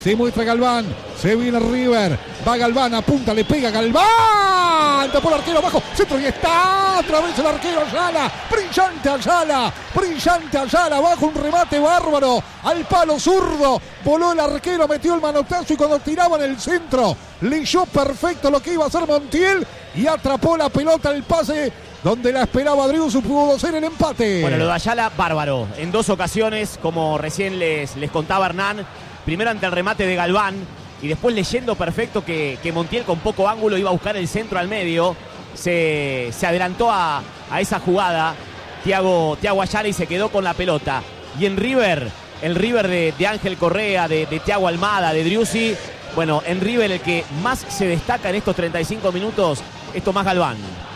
Se muestra Galván, se viene River, va Galván, apunta, le pega Galván, tapó el arquero abajo, centro y está, otra vez el arquero Ayala, brillante Ayala, bajo un remate bárbaro, al palo zurdo, voló el arquero, metió el manotazo y cuando tiraba en el centro, leyó perfecto lo que iba a hacer Montiel y atrapó la pelota, el pase donde la esperaba Driussi, pudo ser el empate. Bueno, lo de Ayala, bárbaro, en dos ocasiones, como recién les contaba Hernán. Primero ante el remate de Galván y después leyendo perfecto que Montiel con poco ángulo iba a buscar el centro al medio. Se adelantó a esa jugada Thiago Ayala y se quedó con la pelota. Y en River, el River de Ángel Correa, de Thiago Almada, de Driussi. Bueno, en River el que más se destaca en estos 35 minutos es Tomás Galván.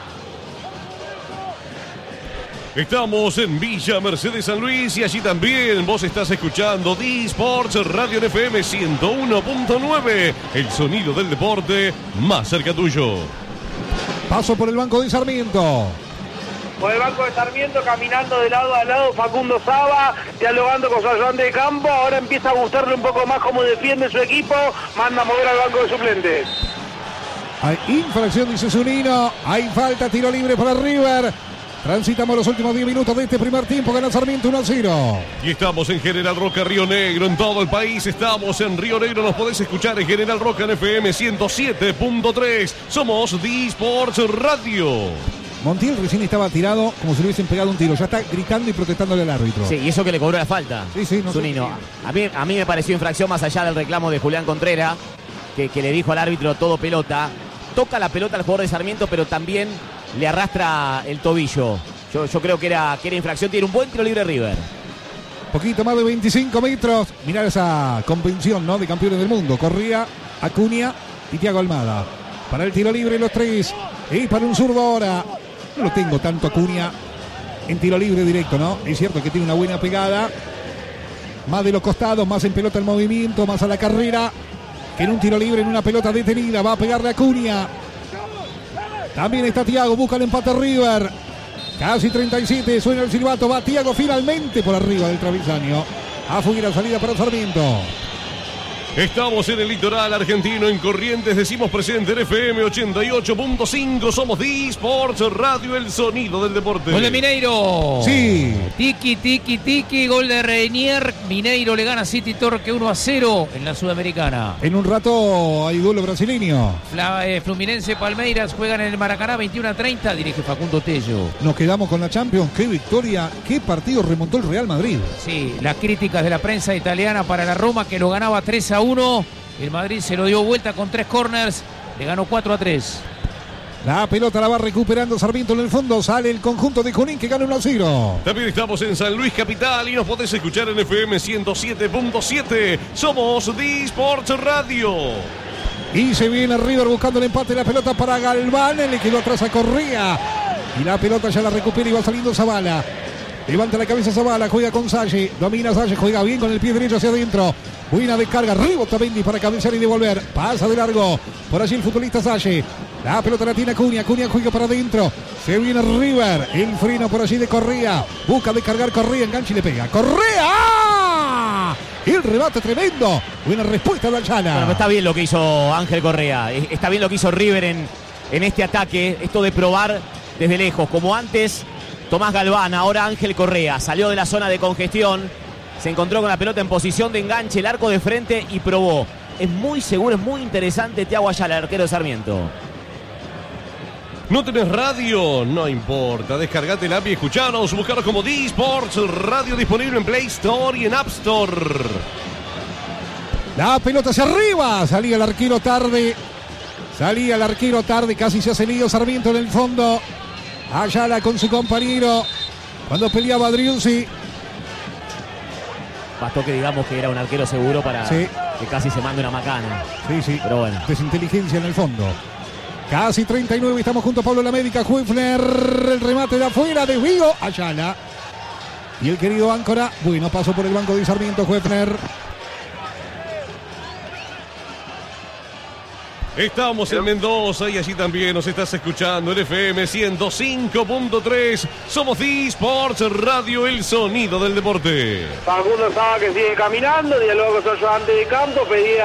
Estamos en Villa Mercedes San Luis y allí también vos estás escuchando D-Sports Radio FM 101.9, el sonido del deporte más cerca tuyo. Paso por el banco de Sarmiento. Por el banco de Sarmiento, caminando de lado a lado, Facundo Saba, dialogando con su ayudante de campo. Ahora empieza a gustarle un poco más cómo defiende su equipo, manda a mover al banco de suplentes. Hay infracción, dice Zunino, hay falta, tiro libre para River. Transitamos los últimos 10 minutos de este primer tiempo. Gana Sarmiento 1-0. Y estamos en General Roca, Río Negro. En todo el país estamos en Río Negro. Nos podés escuchar en General Roca en FM 107.3. Somos D-Sports Radio. Montiel recién estaba tirado como si le hubiesen pegado un tiro. Ya está gritando y protestándole al árbitro. Sí, y eso que le cobró la falta. Sí, no Zunino. A mí me pareció infracción más allá del reclamo de Julián Contreras, que le dijo al árbitro todo pelota. Toca la pelota al jugador de Sarmiento, pero también le arrastra el tobillo. Yo creo que era infracción. Tiene un buen tiro libre River. Poquito más de 25 metros. Mirá esa convención, ¿no? De campeones del mundo. Corría, Acuña y Thiago Almada. Para el tiro libre los tres. Y para un zurdo ahora. No lo tengo tanto Acuña en tiro libre directo, ¿no? Es cierto que tiene una buena pegada. Más de los costados, más en pelota el movimiento, más a la carrera. Que en un tiro libre, en una pelota detenida. Va a pegarle a Acuña. También está Thiago, busca el empate River. Casi 37, suena el silbato, va Thiago finalmente por arriba del travesaño. Afuera, salida para Sarmiento. Estamos en el litoral argentino, en Corrientes, decimos presente en FM 88.5. Somos D-Sports Radio, el sonido del deporte. Gol de Mineiro. Sí. Tiki, gol de Reinier. Mineiro le gana a City Torque 1-0 en la Sudamericana. En un rato hay duelo brasileño. Fluminense Palmeiras juegan en el Maracaná 21-30, dirige Facundo Tello. Nos quedamos con la Champions, qué victoria, qué partido remontó el Real Madrid. Sí, las críticas de la prensa italiana para la Roma, que lo ganaba 3-1. El Madrid se lo dio vuelta con 3 corners, le ganó 4-3. La pelota la va recuperando Sarmiento en el fondo. Sale el conjunto de Junín que gana 1-0. También estamos en San Luis Capital y nos podés escuchar en FM 107.7. Somos D-Sports Radio. Y se viene River buscando el empate. La pelota para Galván. Le quedó atrás a Correa. Y la pelota ya la recupera y va saliendo Zavala. Levanta la cabeza Zavala, juega con Salle. Domina Salle, juega bien con el pie derecho hacia adentro. Buena descarga, rebota Mendy para cabecear y devolver. Pasa de largo. Por allí el futbolista Salle. La pelota la tiene Acuña. Acuña juega para adentro. Se viene River. El freno por allí de Correa. Busca descargar Correa. Engancha y le pega. ¡Correa! El rebate tremendo. Buena respuesta de Ayala. Bueno, está bien lo que hizo Ángel Correa. Está bien lo que hizo River en este ataque. Esto de probar desde lejos. Como antes Tomás Galván, ahora Ángel Correa. Salió de la zona de congestión. Se encontró con la pelota en posición de enganche, el arco de frente y probó. Es muy seguro, es muy interesante Thiago Ayala, el arquero de Sarmiento. ¿No tenés radio? No importa, descargate la app y escuchanos. Buscaros como D-Sports Radio, disponible en Play Store y en App Store. La pelota hacia arriba. Salía el arquero tarde. Casi se hace lío Sarmiento en el fondo. Ayala con su compañero. Cuando peleaba Driussi. Bastó que digamos que era un arquero seguro para que casi se mande una macana. Sí. Pero bueno. Desinteligencia en el fondo. Casi 39, estamos junto a Pablo La Médica. Huefner, el remate de afuera, desvío. Ayala. Y el querido Áncora. Bueno, paso por el banco de Sarmiento, Huefner. Estamos en Mendoza y allí también nos estás escuchando en FM 105.3. Somos D-Sports Radio, el sonido del deporte. Facundo Saba que sigue caminando, dialogó con su ayudante de campo, pedía